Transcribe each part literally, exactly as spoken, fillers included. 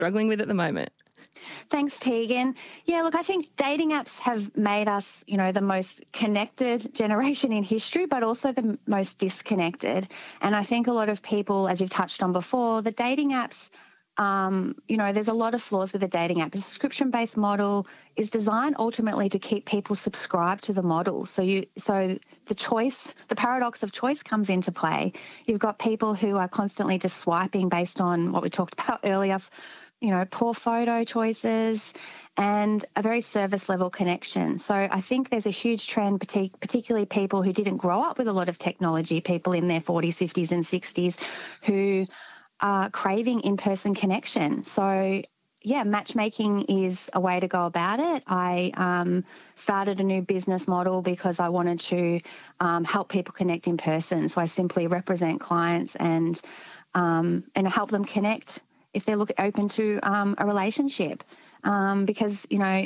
struggling with at the moment? Thanks, Tegan. Yeah, look, I think dating apps have made us, you know, the most connected generation in history, but also the most disconnected. And I think a lot of people, as you've touched on before, the dating apps, um, you know, there's a lot of flaws with the dating app. A subscription-based model is designed ultimately to keep people subscribed to the model. So you, so the choice, the paradox of choice comes into play. You've got people who are constantly just swiping based on what we talked about earlier, you know, poor photo choices and a very service level connection. So I think there's a huge trend, particularly people who didn't grow up with a lot of technology, people in their forties, fifties and sixties who are craving in-person connection. So yeah, matchmaking is a way to go about it. I um, started a new business model because I wanted to um, help people connect in person. So I simply represent clients and um, and help them connect if they're look, open to um, a relationship. Um, because, you know,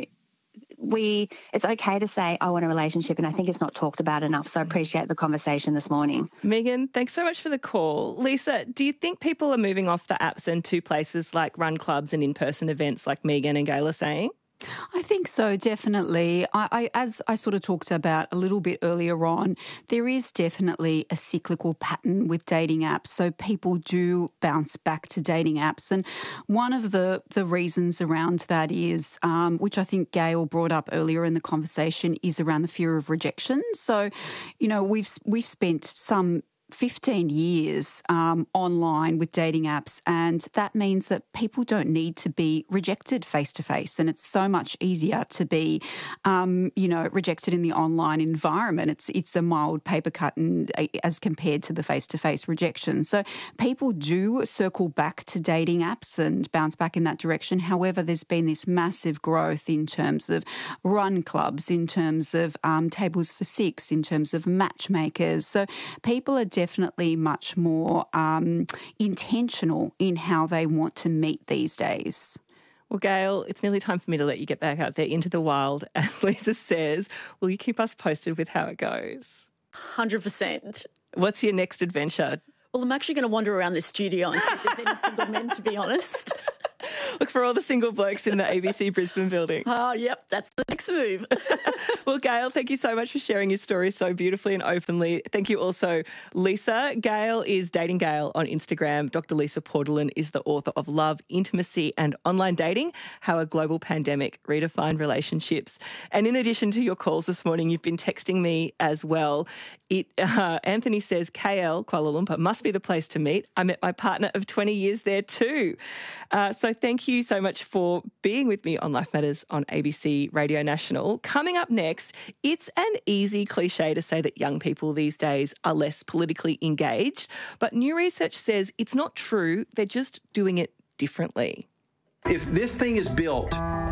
we it's okay to say, I want a relationship, and I think it's not talked about enough. So I appreciate the conversation this morning. Megan, thanks so much for the call. Lisa, do you think people are moving off the apps and to places like run clubs and in-person events like Megan and Gail are saying? I think so, definitely. I, I, as I sort of talked about a little bit earlier on, there is definitely a cyclical pattern with dating apps. So people do bounce back to dating apps. And one of the, the reasons around that is, um, which I think Gail brought up earlier in the conversation, is around the fear of rejection. So, you know, we've we've spent some fifteen years um, online with dating apps, and that means that people don't need to be rejected face-to-face, and it's so much easier to be, um, you know, rejected in the online environment. It's it's a mild paper cut and, uh, as compared to the face-to-face rejection. So people do circle back to dating apps and bounce back in that direction. However, there's been this massive growth in terms of run clubs, in terms of um, tables for six, in terms of matchmakers. So people are definitely much more um, intentional in how they want to meet these days. Well, Gail, it's nearly time for me to let you get back out there into the wild. As Lisa says, will you keep us posted with how it goes? one hundred percent. What's your next adventure? Well, I'm actually going to wander around this studio and see if there's any single men, to be honest. Look for all the single blokes in the A B C Brisbane building. Oh, yep, that's the next move. Well, Gail, thank you so much for sharing your story so beautifully and openly. Thank you also, Lisa. Gail is Dating Gail on Instagram. Doctor Lisa Portalen is the author of Love, Intimacy and Online Dating, How a Global Pandemic Redefined Relationships. And in addition to your calls this morning, you've been texting me as well. It, uh, Anthony says, K L, Kuala Lumpur, must be the place to meet. I met my partner of twenty years there too. Uh, so thank you so much for being with me on Life Matters on A B C Radio National. Coming up next, it's an easy cliche to say that young people these days are less politically engaged, but new research says it's not true. They're just doing it differently. If this thing is built,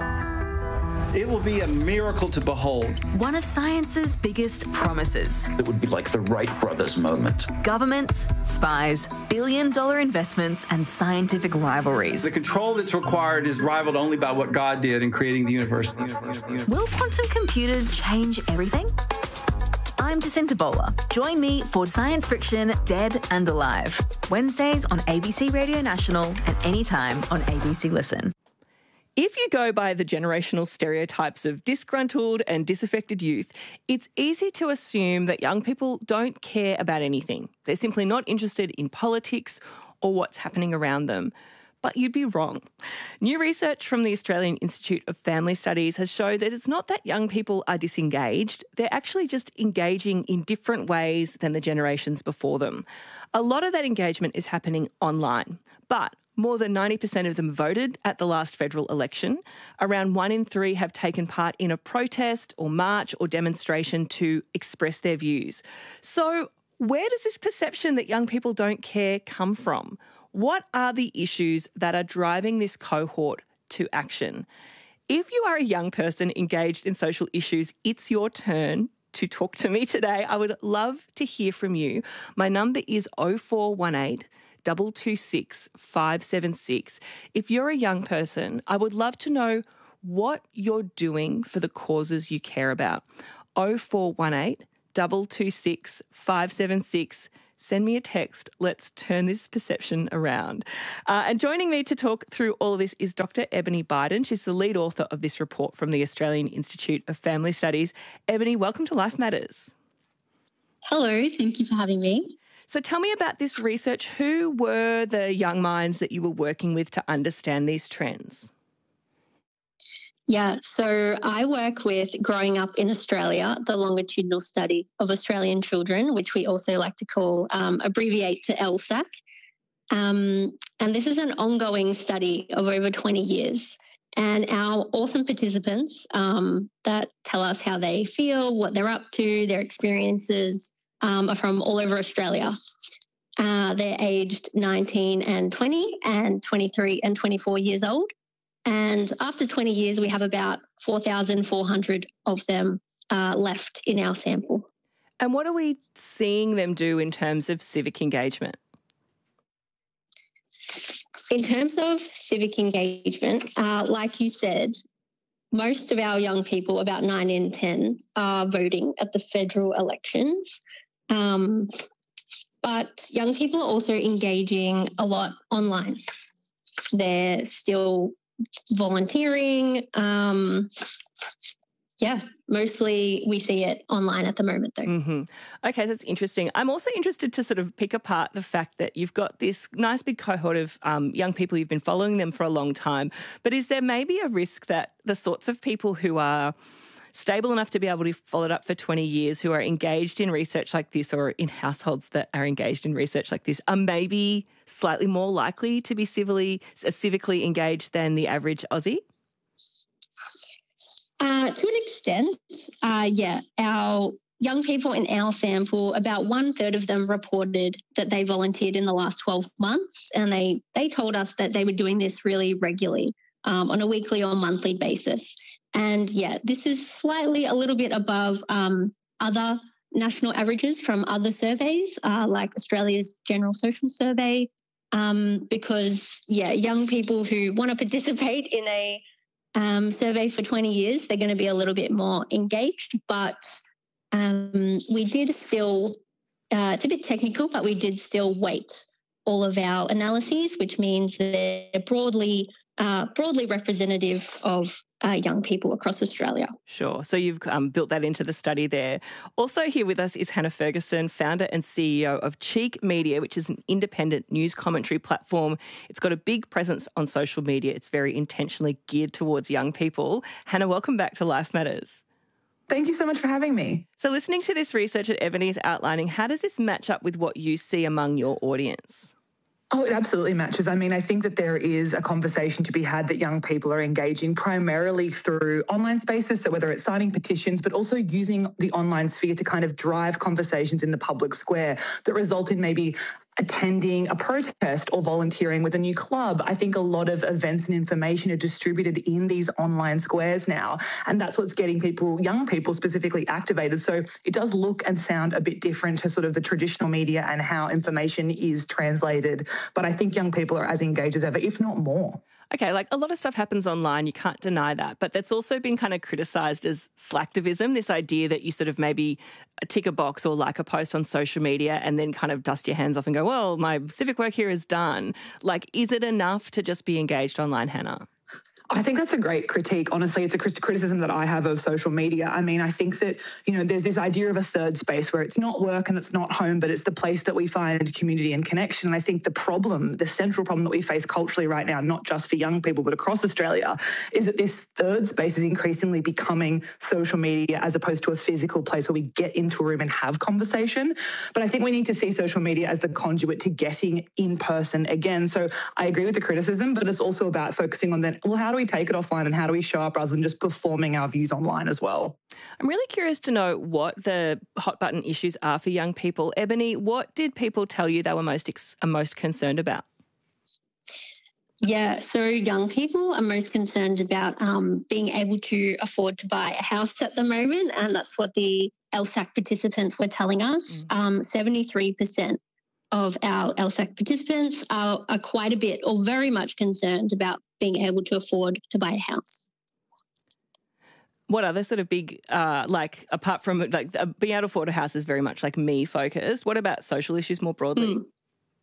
it will be a miracle to behold. One of science's biggest promises. It would be like the Wright brothers moment. Governments, spies, billion-dollar investments and scientific rivalries. The control that's required is rivaled only by what God did in creating the universe. Will quantum computers change everything? I'm Jacinta Bowler. Join me for Science Friction Dead and Alive. Wednesdays on A B C Radio National and anytime on A B C Listen. If you go by the generational stereotypes of disgruntled and disaffected youth, it's easy to assume that young people don't care about anything. They're simply not interested in politics or what's happening around them. But you'd be wrong. New research from the Australian Institute of Family Studies has shown that it's not that young people are disengaged, they're actually just engaging in different ways than the generations before them. A lot of that engagement is happening online, but more than ninety percent of them voted at the last federal election. Around one in three have taken part in a protest or march or demonstration to express their views. So where does this perception that young people don't care come from? What are the issues that are driving this cohort to action? If you are a young person engaged in social issues, it's your turn to talk to me today. I would love to hear from you. My number is oh four one eight, two two six, five seven six. If you're a young person, I would love to know what you're doing for the causes you care about. oh four one eight, two two six, five seven six. send me a text. Let's turn this perception around. Uh, and joining me to talk through all of this is Doctor Ebony Biden. She's the lead author of this report from the Australian Institute of Family Studies. Ebony, welcome to Life Matters. Hello, thank you for having me. So tell me about this research. Who were the young minds that you were working with to understand these trends? Yeah, so I work with Growing Up in Australia, the longitudinal study of Australian children, which we also like to call, um, abbreviate to L S A C. Um, and this is an ongoing study of over twenty years. And our awesome participants um, that tell us how they feel, what they're up to, their experiences um, are from all over Australia. Uh, they're aged nineteen and twenty and twenty-three and twenty-four years old. And after twenty years, we have about four thousand four hundred of them uh, left in our sample. And what are we seeing them do in terms of civic engagement? In terms of civic engagement, uh, like you said, most of our young people, about nine in ten, are voting at the federal elections. Um, but young people are also engaging a lot online. They're still volunteering. Um, yeah, mostly we see it online at the moment, though. Mm-hmm. Okay, that's interesting. I'm also interested to sort of pick apart the fact that you've got this nice big cohort of um, young people. You've been following them for a long time. But is there maybe a risk that the sorts of people who are stable enough to be able to follow it up for twenty years, who are engaged in research like this or in households that are engaged in research like this, are maybe slightly more likely to be civilly, uh, civically engaged than the average Aussie? Uh, to an extent, uh, yeah. Our young people in our sample, about one third of them reported that they volunteered in the last twelve months, and they, they told us that they were doing this really regularly um, on a weekly or monthly basis. And yeah, this is slightly a little bit above um, other national averages from other surveys, uh, like Australia's General Social Survey, um, because, yeah, young people who want to participate in a um, survey for twenty years, they're going to be a little bit more engaged. But um, we did still, uh, it's a bit technical, but we did still weight all of our analyses, which means that they're broadly Uh, broadly representative of uh, young people across Australia. Sure. So you've um, built that into the study there. Also here with us is Hannah Ferguson, founder and C E O of Cheek Media, which is an independent news commentary platform. It's got a big presence on social media. It's very intentionally geared towards young people. Hannah, welcome back to Life Matters. Thank you so much for having me. So listening to this research that Ebony is outlining, how does this match up with what you see among your audience? Oh, it absolutely matches. I mean, I think that there is a conversation to be had that young people are engaging primarily through online spaces, so whether it's signing petitions, but also using the online sphere to kind of drive conversations in the public square that result in maybe attending a protest or volunteering with a new club. I think a lot of events and information are distributed in these online squares now, and that's what's getting people, young people specifically, activated. So it does look and sound a bit different to sort of the traditional media and how information is translated. But I think young people are as engaged as ever, if not more. Okay, like a lot of stuff happens online, you can't deny that, but that's also been kind of criticised as slacktivism, this idea that you sort of maybe tick a box or like a post on social media and then kind of dust your hands off and go, well, my civic work here is done. Like, is it enough to just be engaged online, Hannah? I think that's a great critique. Honestly, it's a criticism that I have of social media. I mean, I think that, you know, there's this idea of a third space where it's not work and it's not home, but it's the place that we find community and connection. And I think the problem, the central problem that we face culturally right now, not just for young people, but across Australia, is that this third space is increasingly becoming social media as opposed to a physical place where we get into a room and have conversation. But I think we need to see social media as the conduit to getting in person again. So I agree with the criticism, but it's also about focusing on that, well, how do we take it offline and how do we show up rather than just performing our views online as well? I'm really curious to know what the hot button issues are for young people. Ebony, what did people tell you they were most ex- are most concerned about? Yeah, so young people are most concerned about um, being able to afford to buy a house at the moment, and that's what the L S A C participants were telling us. Mm. Um, seventy-three percent of our L S A C participants are, are quite a bit or very much concerned about being able to afford to buy a house. What other sort of big, uh, like apart from like uh, being able to afford a house is very much like me focused. What about social issues more broadly? Mm.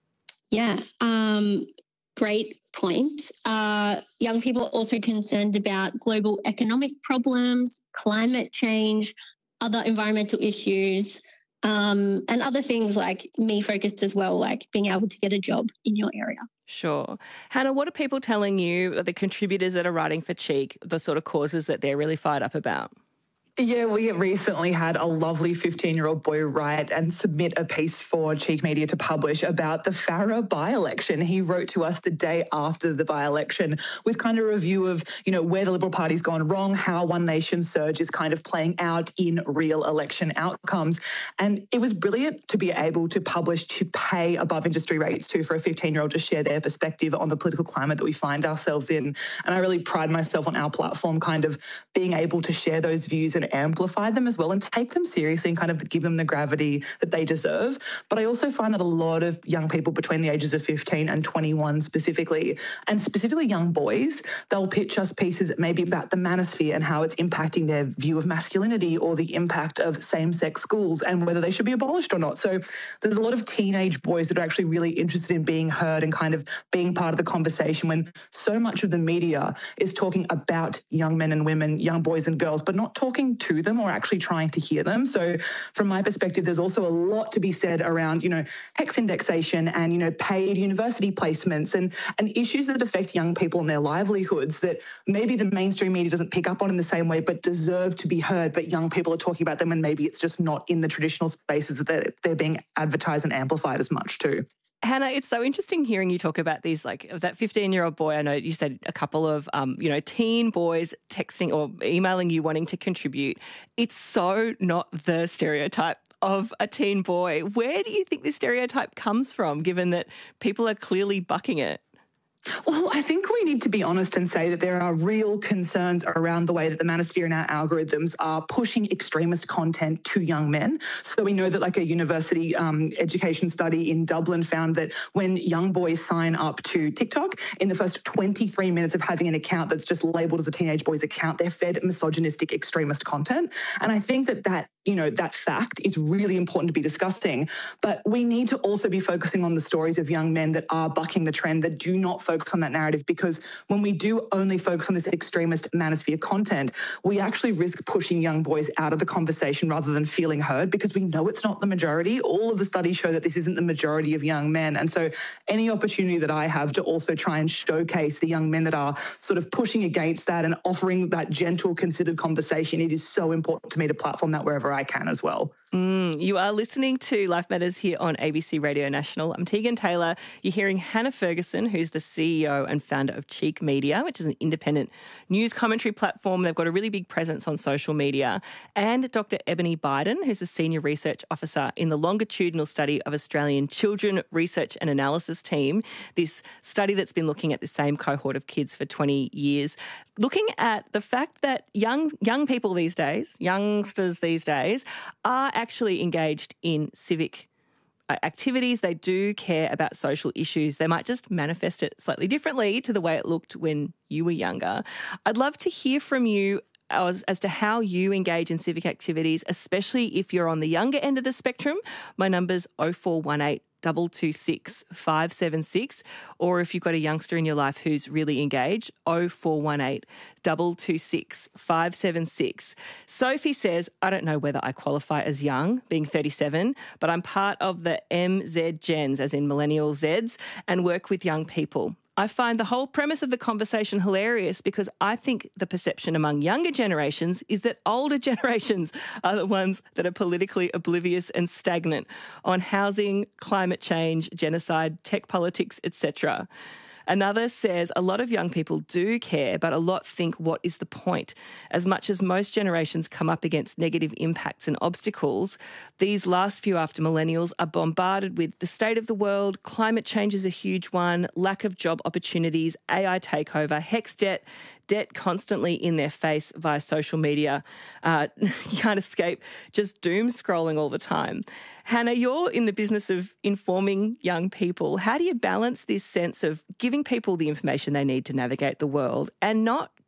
Yeah, um, great point. Uh, young people are also concerned about global economic problems, climate change, other environmental issues, um, and other things like me focused as well, like being able to get a job in your area. Sure. Hannah, what are people telling you, the contributors that are writing for Cheek, the sort of causes that they're really fired up about? Yeah, we recently had a lovely fifteen-year-old boy write and submit a piece for Cheek Media to publish about the Farrer by-election. He wrote to us the day after the by-election with kind of a review of, you know, where the Liberal Party's gone wrong, how One Nation surge is kind of playing out in real election outcomes. And it was brilliant to be able to publish, to pay above industry rates too, for a fifteen-year-old to share their perspective on the political climate that we find ourselves in. And I really pride myself on our platform kind of being able to share those views and amplify them as well and take them seriously and kind of give them the gravity that they deserve. But I also find that a lot of young people between the ages of fifteen and twenty-one specifically, and specifically young boys, they'll pitch us pieces maybe about the manosphere and how it's impacting their view of masculinity or the impact of same-sex schools and whether they should be abolished or not. So there's a lot of teenage boys that are actually really interested in being heard and kind of being part of the conversation when so much of the media is talking about young men and women, young boys and girls, but not talking to them or actually trying to hear them. So from my perspective, there's also a lot to be said around, you know, HECS indexation and, you know, paid university placements and, and issues that affect young people and their livelihoods that maybe the mainstream media doesn't pick up on in the same way, but deserve to be heard. But young people are talking about them and maybe it's just not in the traditional spaces that they're, they're being advertised and amplified as much too. Hannah, it's so interesting hearing you talk about these, like that fifteen-year-old boy. I know you said a couple of, um, you know, teen boys texting or emailing you wanting to contribute. It's so not the stereotype of a teen boy. Where do you think this stereotype comes from, given that people are clearly bucking it? Well, I think we need to be honest and say that there are real concerns around the way that the manosphere and our algorithms are pushing extremist content to young men. So we know that like a university um, education study in Dublin found that when young boys sign up to TikTok, in the first twenty-three minutes of having an account that's just labelled as a teenage boy's account, they're fed misogynistic extremist content. And I think that that, you know, that fact is really important to be discussing. But we need to also be focusing on the stories of young men that are bucking the trend, that do not focus on that narrative, because when we do only focus on this extremist manosphere content, we actually risk pushing young boys out of the conversation rather than feeling heard, because we know it's not the majority. All of the studies show that this isn't the majority of young men. And so any opportunity that I have to also try and showcase the young men that are sort of pushing against that and offering that gentle, considered conversation, it is so important to me to platform that wherever I can as well. Mm, you are listening to Life Matters here on A B C Radio National. I'm Tegan Taylor. You're hearing Hannah Ferguson, who's the C E O and founder of Cheek Media, which is an independent news commentary platform. They've got a really big presence on social media. And Doctor Ebony Biden, who's the Senior Research Officer in the Longitudinal Study of Australian Children Research and Analysis Team, this study that's been looking at the same cohort of kids for twenty years, looking at the fact that young young people these days, youngsters these days, are actually engaged in civic activities. They do care about social issues. They might just manifest it slightly differently to the way it looked when you were younger. I'd love to hear from you as, as to how you engage in civic activities, especially if you're on the younger end of the spectrum. My number's oh four one eight, two two six, five seven six, or if you've got a youngster in your life who's really engaged, oh four one eight, two two six, five seven six. Sophie says, I don't know whether I qualify as young, being thirty-seven, but I'm part of the M Z Gens, as in millennial Zs, and work with young people. I find the whole premise of the conversation hilarious because I think the perception among younger generations is that older generations are the ones that are politically oblivious and stagnant on housing, climate change, genocide, tech politics, et cetera. Another says a lot of young people do care, but a lot think, what is the point? As much as most generations come up against negative impacts and obstacles, these last few after millennials are bombarded with the state of the world, climate change is a huge one, lack of job opportunities, A I takeover, HECS debt, debt constantly in their face via social media. Uh, you can't escape just doom scrolling all the time. Hannah, you're in the business of informing young people. How do you balance this sense of giving people the information they need to navigate the world and not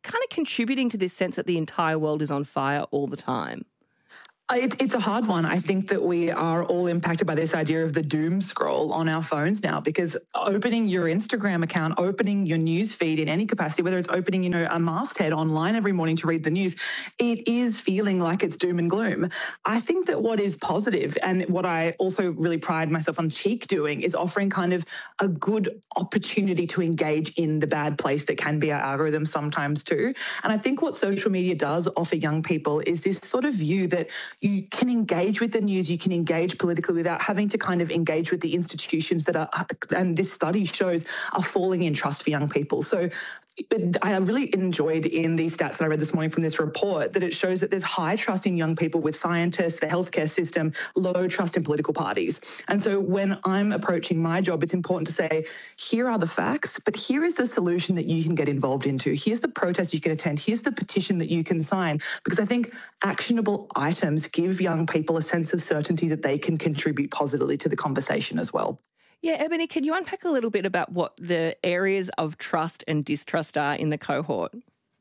kind of contributing to this sense that the entire world is on fire all the time? It, it's a hard one. I think that we are all impacted by this idea of the doom scroll on our phones now, because opening your Instagram account, opening your news feed in any capacity, whether it's opening, you know, a masthead online every morning to read the news, it is feeling like it's doom and gloom. I think that what is positive, and what I also really pride myself on Cheek doing, is offering kind of a good opportunity to engage in the bad place that can be our algorithm sometimes too. And I think what social media does offer young people is this sort of view that you can engage with the news, you can engage politically without having to kind of engage with the institutions that are, and this study shows, are falling in trust for young people. So I really enjoyed in these stats that I read this morning from this report that it shows that there's high trust in young people with scientists, the healthcare system, low trust in political parties. And so when I'm approaching my job, it's important to say, here are the facts, but here is the solution that you can get involved into. Here's the protest you can attend. Here's the petition that you can sign. Because I think actionable items give young people a sense of certainty that they can contribute positively to the conversation as well. Yeah, Ebony, can you unpack a little bit about what the areas of trust and distrust are in the cohort?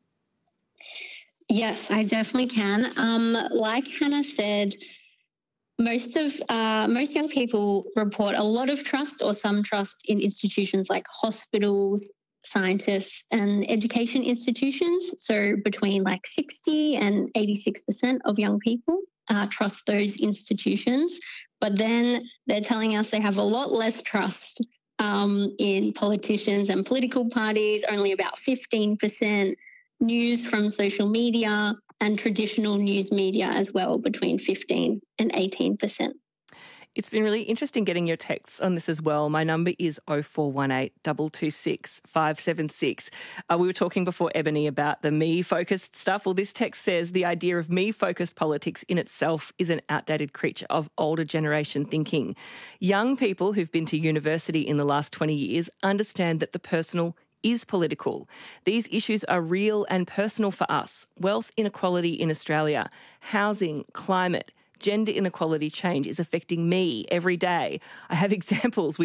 Yes, I definitely can. Um, like Hannah said, most of uh, most young people report a lot of trust or some trust in institutions like hospitals, scientists, and education institutions. So between like sixty and eighty-six percent of young people uh, trust those institutions. But then they're telling us they have a lot less trust um, in politicians and political parties, only about fifteen percent, news from social media and traditional news media as well, between fifteen and eighteen percent. It's been really interesting getting your texts on this as well. My number is oh four one eight, two two six, five seven six. Uh, we were talking before, Ebony, about the me-focused stuff. Well, this text says the idea of me-focused politics in itself is an outdated creature of older generation thinking. Young people who've been to university in the last twenty years understand that the personal is political. These issues are real and personal for us. Wealth inequality in Australia, housing, climate, gender inequality change is affecting me every day. I have examples. We